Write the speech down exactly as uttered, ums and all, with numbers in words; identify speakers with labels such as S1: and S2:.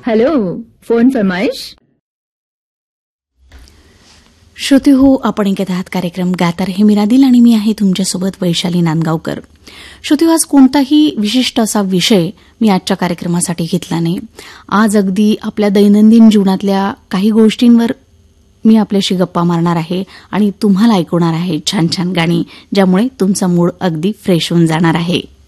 S1: Hello, phone फरमाईश.
S2: श्रोते हो, आपण ऐकत आहात कार्यक्रम गातार हे मीरा दिल आणि मी आहे तुमच्यासोबत वैशाली नांदगावकर. श्रोते हो, आज कोणताही विशिष्ट असा विषय मी आजच्या कार्यक्रमासाठी घेतला नाही. आज अगदी आपल्या दैनंदिन जीवनातल्या काही गोष्टींवर मी आपल्याशी गप्पा मारणार आहे आणि तुम्हाला ऐकवणार आहे छान छान गाणी, ज्यामुळे तुमचा मूड अगदी फ्रेश होऊन जाणार आहे.